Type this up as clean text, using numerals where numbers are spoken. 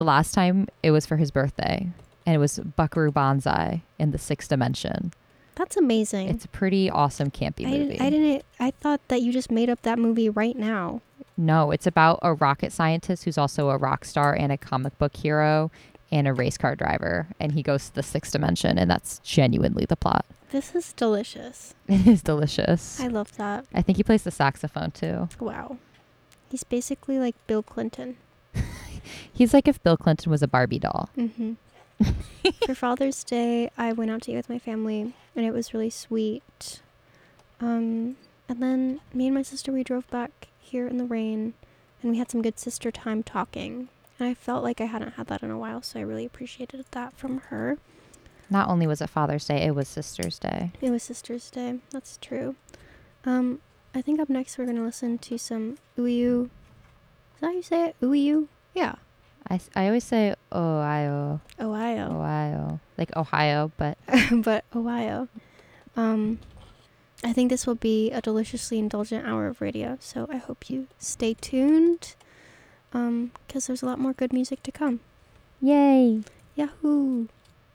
The last time it was for his birthday, and it was Buckaroo Banzai in the Sixth Dimension. That's amazing. It's a pretty awesome campy movie. I thought that you just made up that movie right now. No, it's about a rocket scientist who's also a rock star and a comic book hero and a race car driver, and he goes to the Sixth Dimension, and that's genuinely the plot. This is delicious. It is delicious. I love that. I think he plays the saxophone too. Wow. He's basically like Bill Clinton. He's like if Bill Clinton was a Barbie doll. Mm-hmm. For Father's Day, I went out to eat with my family, and it was really sweet. And then me and my sister, we drove back here in the rain, and we had some good sister time talking. And I felt like I hadn't had that in a while, so I really appreciated that from her. Not only was it Father's Day, it was Sister's Day. It was Sister's Day. That's true. I think up next we're going to listen to some Uyu. Is that how you say it? Uyu? Yeah. I always say Ohio. Ohio. Like Ohio, but... but Ohio. I think this will be a deliciously indulgent hour of radio, so I hope you stay tuned, because there's a lot more good music to come. Yay! Yahoo!